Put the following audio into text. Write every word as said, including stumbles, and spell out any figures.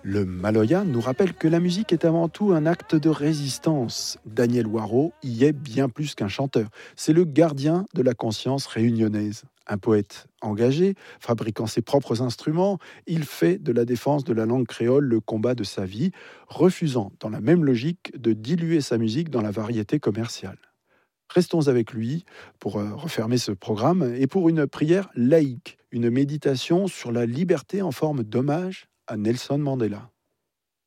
Le Maloya nous rappelle que la musique est avant tout un acte de résistance. Daniel Waro y est bien plus qu'un chanteur. C'est le gardien de la conscience réunionnaise. Un poète engagé, fabriquant ses propres instruments, il fait de la défense de la langue créole le combat de sa vie, refusant, dans la même logique, de diluer sa musique dans la variété commerciale. Restons avec lui pour euh, refermer ce programme et pour une prière laïque, une méditation sur la liberté en forme d'hommage à Nelson Mandela.